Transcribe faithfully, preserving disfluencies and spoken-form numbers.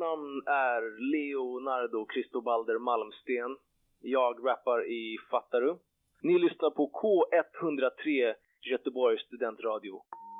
namn är Leonardo Cristobalder Malmsten. Jag rappar i Fattaru. Ni lyssnar på K etthundratre Göteborgs studentradio.